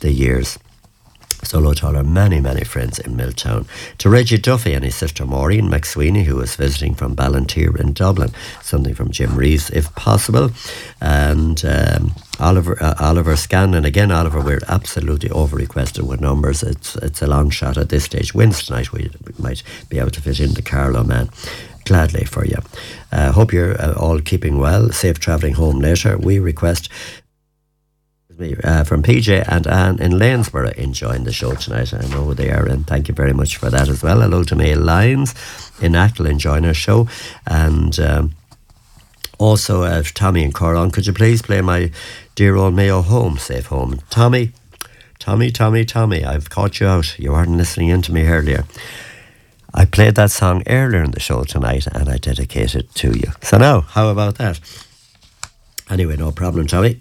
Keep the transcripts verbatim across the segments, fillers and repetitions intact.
the years. So hello to all our many, many friends in Milltown. To Reggie Duffy and his sister Maureen McSweeney, who is visiting from Ballantyre in Dublin. Something from Jim Reeves, if possible. And um, Oliver uh, Oliver Scanlon. Again, Oliver, we're absolutely over-requested with numbers. It's it's a long shot at this stage. Wins tonight, we, we might be able to fit in the Carlow man. Gladly for you. Uh, hope you're uh, all keeping well. Safe travelling home later. We request... Uh, from P J and Anne in Lanesborough enjoying the show tonight. I know they are, and thank you very much for that as well. Hello to Mail Lyons in Achill enjoying our show. And um, also uh, Tommy in Corron, could you please play my dear old Mayo Home, Safe Home? Tommy, Tommy, Tommy, Tommy, I've caught you out. You weren't listening in to me earlier. I played that song earlier in the show tonight and I dedicate it to you. So now, how about that? Anyway, no problem, Tommy.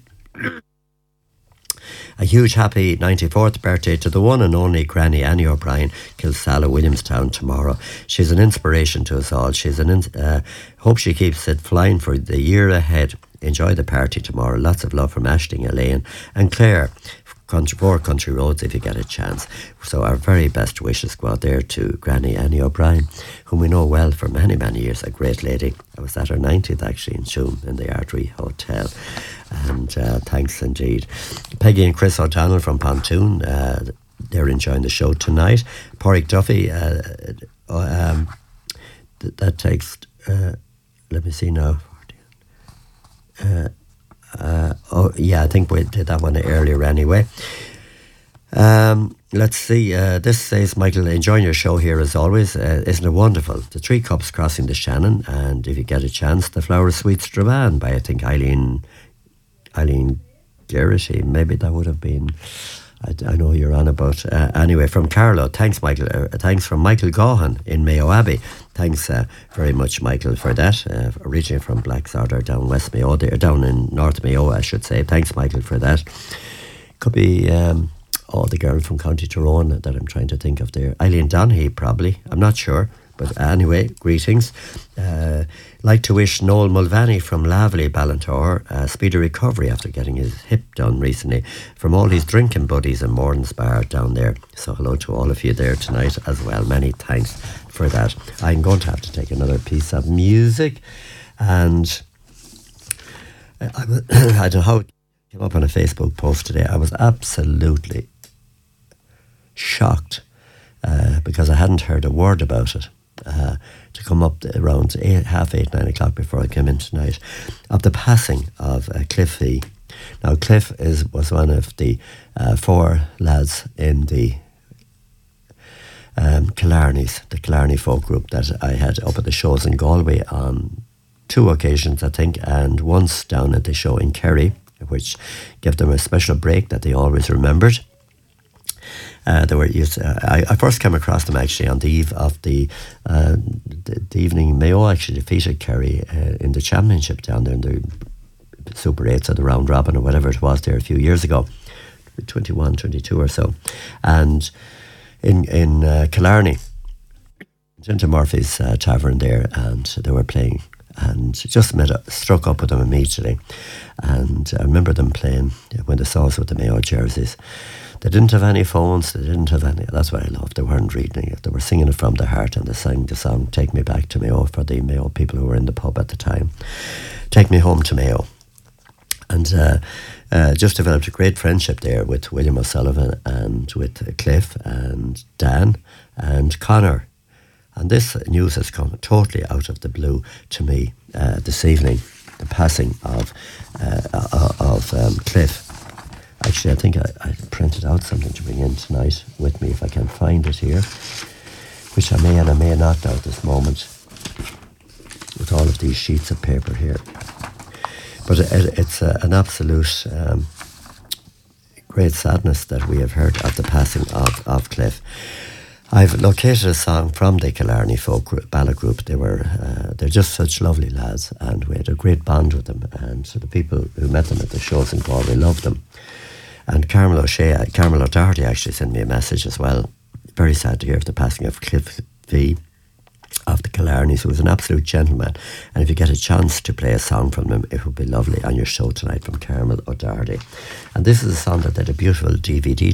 A huge happy ninety-fourth birthday to the one and only Granny Annie O'Brien, Kilsalla, Williamstown tomorrow. She's an inspiration to us all. She's an in- uh, hope she keeps it flying for the year ahead. Enjoy the party tomorrow. Lots of love from Ashling, Elaine and Claire. Country, four Country Roads if you get a chance. So our very best wishes go out there to Granny Annie O'Brien, whom we know well for many, many years. A great lady. I was at her ninetieth actually in Tuam in the Artery Hotel. And uh, thanks indeed. Peggy and Chris O'Donnell from Pontoon, uh, they're enjoying the show tonight. Porrick Duffy, uh, um, th- that takes, uh, let me see now. Uh, uh, oh, yeah, I think we did that one earlier anyway. Um, let's see, uh, this says, Michael, enjoying your show here as always. Uh, isn't it wonderful? The Three Cups crossing the Shannon, and if you get a chance, the Flower Sweet Strabane by, I think, Eileen... Eileen Garrity, maybe that would have been, I, I know you're on about. Uh, anyway, from Carlow, thanks Michael, uh, thanks from Michael Gaughan in Mayo Abbey. Thanks uh, very much, Michael, for that. Uh, originally from Blacksarder down West Mayo, there, down in North Mayo, I should say. Thanks, Michael, for that. Could be, um, oh, the girl from County Tyrone that I'm trying to think of there. Eileen Donaghy, probably, I'm not sure. But anyway, greetings. Uh, like to wish Noel Mulvaney from Lavely, Ballantyre, a speedy recovery after getting his hip done recently from all his drinking buddies in Morden's Bar down there. So hello to all of you there tonight as well. Many thanks for that. I'm going to have to take another piece of music. And I, I, I don't know how it came up on a Facebook post today. I was absolutely shocked uh, because I hadn't heard a word about it. Uh, to come up around eight, half eight, nine o'clock before I came in tonight, of the passing of uh, Cliff Fee. Now, Cliff is was one of the uh, four lads in the um, Killarneys, the Killarney folk group that I had up at the shows in Galway on two occasions, I think, and once down at the show in Kerry, which gave them a special break that they always remembered. Uh, they were used, uh, I, I first came across them actually on the eve of the uh, the, the evening Mayo actually defeated Kerry uh, in the championship down there in the Super eights or the round robin or whatever it was there a few years ago, twenty-one, twenty-two or so, and in in uh, Killarney, into Murphy's uh, tavern there, and they were playing, and just met up, struck up with them immediately, and I remember them playing when they saw us with the Mayo jerseys. They didn't have any phones, they didn't have any, that's what I loved, they weren't reading it, they were singing it from their heart, and they sang the song Take Me Back to Mayo for the Mayo people who were in the pub at the time. Take Me Home to Mayo. And uh, uh, just developed a great friendship there with William O'Sullivan and with Cliff and Dan and Connor. And this news has come totally out of the blue to me uh, this evening, the passing of, uh, of um, Cliff. Actually, I think I, I printed out something to bring in tonight with me if I can find it here, which I may and I may not now at this moment, with all of these sheets of paper here. But it, it's uh, an absolute um, great sadness that we have heard of the passing of, of Cliff. I've located a song from the Killarney folk group, ballad group. They were, uh, they're just such lovely lads, and we had a great bond with them. And so the people who met them at the shows in Galway loved them. And Carmel O'Shea, Carmel O'Doherty actually sent me a message as well. Very sad to hear of the passing of Cliff V of the Killarneys, who was an absolute gentleman. And if you get a chance to play a song from him, it would be lovely on your show tonight from Carmel O'Doherty. And this is a song that had a beautiful D V D